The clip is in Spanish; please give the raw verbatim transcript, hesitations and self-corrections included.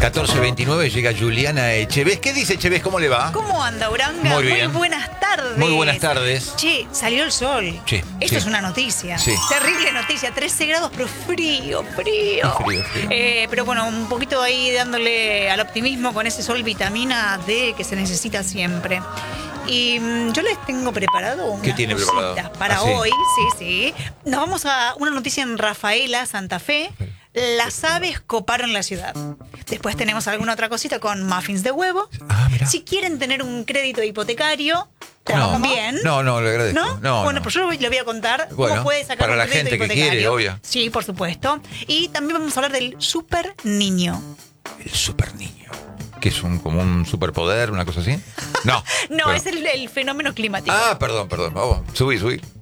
catorce veintinueve llega Juliana Echeves. ¿Qué dice Echeves? ¿Cómo le va? ¿Cómo anda, Uranga? Muy bien. Muy buenas tardes. Muy buenas tardes. Che, salió el sol. Sí, Esto sí. es una noticia. Sí. Terrible noticia. trece grados, pero frío, frío. Frío, frío. Eh, pero bueno, un poquito ahí dándole al optimismo con ese sol vitamina D que se necesita siempre. Y mm, yo les tengo preparado unas ¿Qué tiene cositas preparado? para ¿Ah, sí? hoy. Sí, sí. Nos vamos a una noticia en Rafaela, Santa Fe. Las aves coparon la ciudad. Después tenemos alguna otra cosita con muffins de huevo. Ah, mira. Si quieren tener un crédito hipotecario, No. también. No, no, le agradezco. ¿No? No, bueno, no. pues yo le voy a contar Bueno, cómo puede sacar para un la crédito gente que hipotecario. quiere, obvio. Sí, por supuesto. Y también vamos a hablar del super niño. El super niño. ¿Que es un, como un superpoder, una cosa así? No. No, pero- es el, el fenómeno climático. Ah, perdón, perdón. Vamos, subí, subí.